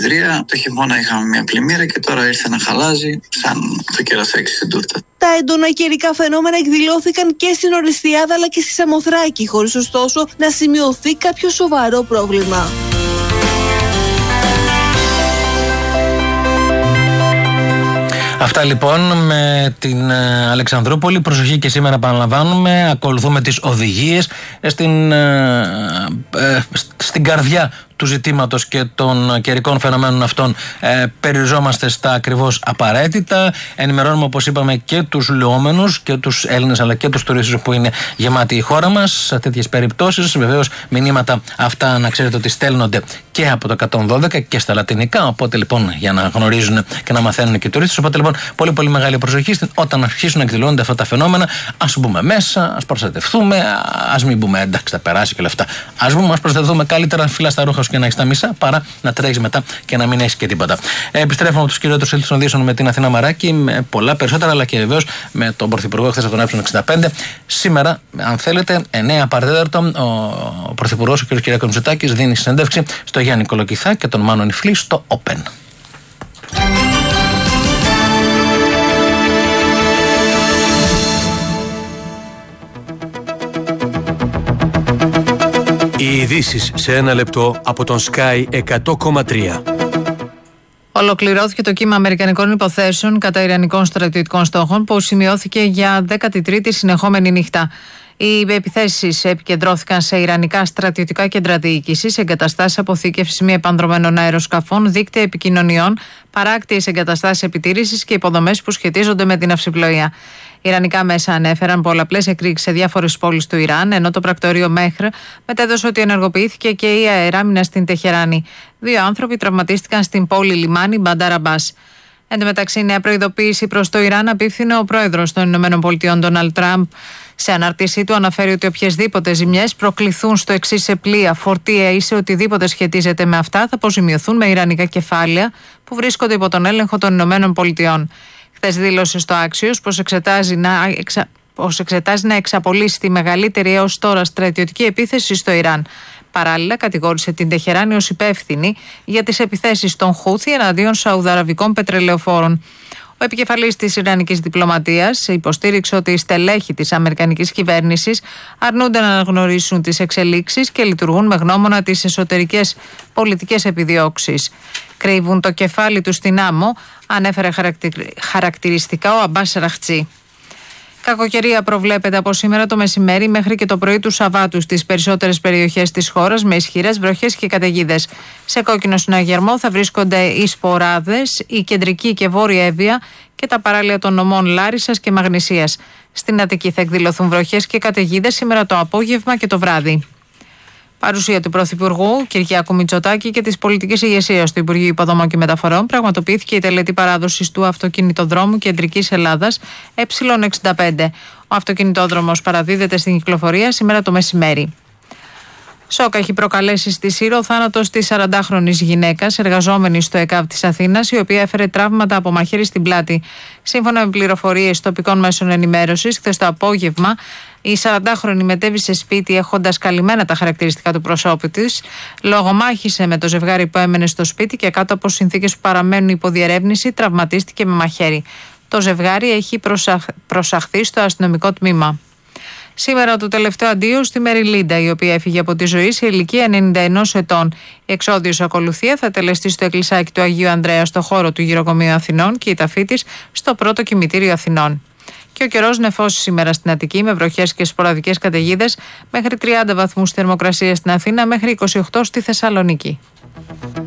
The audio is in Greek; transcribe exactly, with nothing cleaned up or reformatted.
Αλεξανδρία. Το χειμώνα είχαμε μια πλημμύρα και τώρα ήρθε να χαλάζει, σαν το κερασάκι στην τούρτα. Τα έντονα καιρικά φαινόμενα εκδηλώθηκαν και στην Ορεστιάδα αλλά και στη Σαμοθράκη, χωρίς ωστόσο να σημειωθεί κάποιο σοβαρό πρόβλημα. Αυτά λοιπόν με την Αλεξανδρούπολη. Προσοχή και σήμερα, επαναλαμβάνουμε, ακολουθούμε τις οδηγίες στην, ε, ε, στην καρδιά του ζητήματος και των καιρικών φαινομένων αυτών. Ε, περιοριζόμαστε στα ακριβώς απαραίτητα. Ενημερώνουμε, όπως είπαμε, και τους λεόμενους και τους Έλληνες αλλά και τους τουρίστες που είναι γεμάτη η χώρα μας σε τέτοιες περιπτώσεις. Βεβαίως, μηνύματα αυτά να ξέρετε ότι στέλνονται και από το εκατόν δώδεκα και στα λατινικά. Οπότε λοιπόν, για να γνωρίζουν και να μαθαίνουν και οι τουρίστες. Οπότε λοιπόν, πολύ πολύ μεγάλη προσοχή όταν αρχίσουν να εκδηλώνονται αυτά τα φαινόμενα. Ας μπούμε μέσα, ας προστατευτούμε, ας μην μπούμε εντάξει, θα περάσει και όλα αυτά. Ας μπούμε, ας προστατευτούμε καλύτερα, φύλλα στα ρούχα και να έχει τα μισά, παρά να τρέχει μετά και να μην έχει και τίποτα. Ε, επιστρέφουμε από του κυριότερου έλθους των Δύσεων με την Αθηνά Μαράκη, με πολλά περισσότερα, αλλά και βεβαίως με τον Πρωθυπουργό χθες από τον ε εξήντα πέντε. Σήμερα, αν θέλετε, εννέα παρατέταρτο, ο Πρωθυπουργός, ο κ. Κυριάκος Μητσοτάκης, δίνει συνέντευξη στο Γιάννη Κολοκυθά και τον Μάνο Νιφλή στο Open. Οι ειδήσεις σε ένα λεπτό από τον Sky εκατό κόμμα τρία. Ολοκληρώθηκε το κύμα αμερικανικών υποθέσεων κατά ιρανικών στρατιωτικών στόχων που σημειώθηκε για δέκατη τρίτη συνεχόμενη νύχτα. Οι επιθέσεις επικεντρώθηκαν σε ιρανικά στρατιωτικά κέντρα διοίκησης, εγκαταστάσεις αποθήκευσης μη επανδρωμένων αεροσκαφών, δίκτυα επικοινωνιών, παράκτιες εγκαταστάσεις επιτήρησης και υποδομές που σχετίζονται με την ναυσιπλοεία. Ιρανικά μέσα ανέφεραν πολλαπλές εκρήξεις σε διάφορες πόλεις του Ιράν, ενώ το πρακτορείο Μέχρ μετέδωσε ότι ενεργοποιήθηκε και η αεράμινα στην Τεχεράνη. Δύο άνθρωποι τραυματίστηκαν στην πόλη λιμάνι Μπαντάρ Αμπάς. Εν τω μεταξύ, νέα προειδοποίηση προς το Ιράν απίφθινε ο πρόεδρος των ΗΠΑ, Ντόναλντ Τραμπ. Σε ανάρτησή του αναφέρει ότι οποιασδήποτε ζημιές προκληθούν στο εξής σε πλοία, φορτία ή σε οτιδήποτε σχετίζεται με αυτά θα αποζημιωθούν με ιρανικά κεφάλαια που βρίσκονται υπό τον έλεγχο των ΗΠΑ. Χθες δήλωσε στο Άξιος πως εξετάζει να, εξα... πως εξετάζει να εξαπολύσει τη μεγαλύτερη έως τώρα στρατιωτική επίθεση στο Ιράν. Παράλληλα, κατηγόρησε την Τεχεράνη ως υπεύθυνη για τις επιθέσεις των Χούθι εναντίον σαουδαραβικών πετρελαιοφόρων. Ο επικεφαλής της Ιρανικής διπλωματίας υποστήριξε ότι οι στελέχοι της Αμερικανικής κυβέρνησης αρνούνται να αναγνωρίσουν τις εξελίξεις και λειτουργούν με γνώμονα τις εσωτερικές πολιτικές επιδιώξεις. Κρύβουν το κεφάλι του στην άμμο, ανέφερε χαρακτηριστικά ο Αμπάς Ραχτσί. Κακοκαιρία προβλέπεται από σήμερα το μεσημέρι μέχρι και το πρωί του Σαββάτου στις περισσότερες περιοχές της χώρας με ισχυρές βροχές και καταιγίδες. Σε κόκκινο συναγερμό θα βρίσκονται οι Σποράδες, η κεντρική και βόρεια Εύβοια και τα παράλια των νομών Λάρισσας και Μαγνησίας. Στην Αττική θα εκδηλωθούν βροχές και καταιγίδες σήμερα το απόγευμα και το βράδυ. Παρουσία του Πρωθυπουργού Κυριάκου Μητσοτάκη και της πολιτικής ηγεσίας του Υπουργείου Υποδομών και Μεταφορών πραγματοποιήθηκε η τελετή παράδοσης του αυτοκινητοδρόμου Κεντρικής Ελλάδας ε εξήντα πέντε. Ο αυτοκινητόδρομος παραδίδεται στην κυκλοφορία σήμερα το μεσημέρι. Σοκ έχει προκαλέσει στη Σύρο ο θάνατος της σαραντάχρονης γυναίκας εργαζόμενης στο ΕΚΑΒ της Αθήνας, η οποία έφερε τραύματα από μαχαίρι στην πλάτη. Σύμφωνα με πληροφορίες τοπικών μέσων ενημέρωσης, χθες το απόγευμα η σαραντάχρονη μετέβησε σπίτι έχοντας καλυμμένα τα χαρακτηριστικά του προσώπου της. Λογομάχησε με το ζευγάρι που έμενε στο σπίτι και κάτω από συνθήκες που παραμένουν υπό διερεύνηση τραυματίστηκε με μαχαίρι. Το ζευγάρι έχει προσαχ... προσαχθεί στο αστυνομικό τμήμα. Σήμερα το τελευταίο αντίο στη Μεριλίντα, η οποία έφυγε από τη ζωή σε ηλικία ενενήντα ενός ετών. Η εξόδιος ακολουθία θα τελεστεί στο εκκλησάκι του Αγίου Ανδρέα στο χώρο του Γυροκομείου Αθηνών και η ταφή της στο πρώτο κημητήριο Αθηνών. Και ο καιρός νεφώσει σήμερα στην Αττική με βροχές και σποραδικές καταιγίδες, μέχρι τριάντα βαθμούς θερμοκρασία στην Αθήνα, μέχρι είκοσι οκτώ στη Θεσσαλονίκη.